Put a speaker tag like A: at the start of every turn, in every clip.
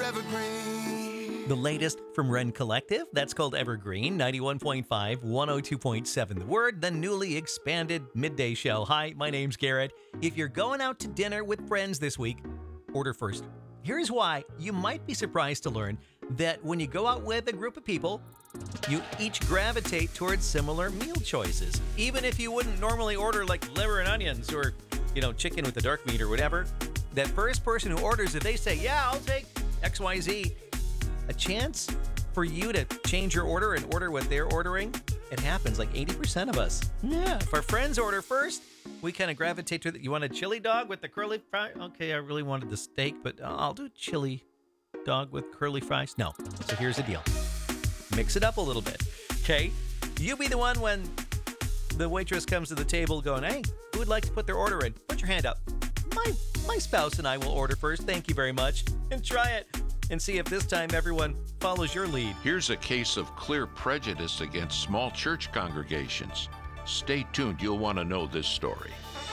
A: Evergreen.
B: The latest from Ren Collective, that's called Evergreen, 91.5, 102.7 The Word, the newly expanded midday show. Hi, my name's Garrett. If you're going out to dinner with friends this week, order first. Here's why. You might be surprised to learn that when you go out with a group of people, you each gravitate towards similar meal choices. Even if you wouldn't normally order like liver and onions or, chicken with the dark meat or whatever, that first person who orders, if they say, yeah, I'll take XYZ, a chance for you to change your order and order what they're ordering, it happens like 80% of us. Yeah. If our friends order first, we kind of gravitate to you want a chili dog with the curly fries? Okay, I really wanted the steak, but I'll do chili dog with curly fries. No. So here's the deal. Mix it up a little bit. Okay? You be the one when the waitress comes to the table going, hey, who would like to put their order in? Put your hand up. My spouse and I will order first. Thank you very much. And try it. And see if this time everyone follows your lead.
C: Here's a case of clear prejudice against small church congregations. Stay tuned, you'll want to know this story.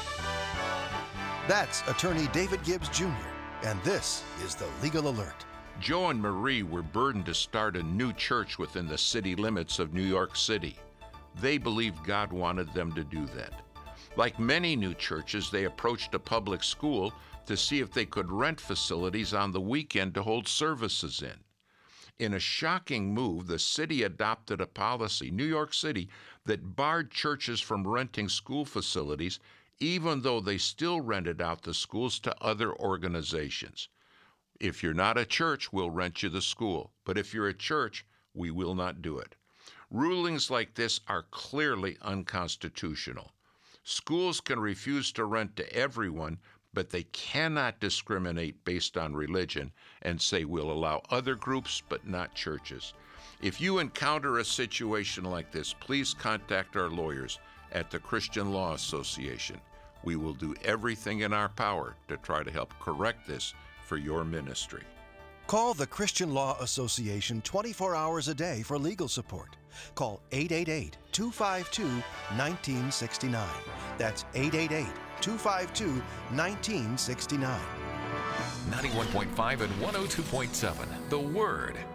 D: That's attorney David Gibbs Jr., and this is the Legal Alert.
C: Joe and Marie were burdened to start a new church within the city limits of New York City. They believed God wanted them to do that. Like many new churches, they approached a public school to see if they could rent facilities on the weekend to hold services in. In a shocking move, the city adopted a policy, New York City, that barred churches from renting school facilities, even though they still rented out the schools to other organizations. If you're not a church, we'll rent you the school. But if you're a church, we will not do it. Rulings like this are clearly unconstitutional. Schools can refuse to rent to everyone, but they cannot discriminate based on religion and say we'll allow other groups but not churches. If you encounter a situation like this, please contact our lawyers at the Christian Law Association. We will do everything in our power to try to help correct this for your ministry.
D: Call the Christian Law Association 24 hours a day for legal support. Call 888-252-1969. That's 888-252-1969.
E: 91.5 and 102.7, The Word.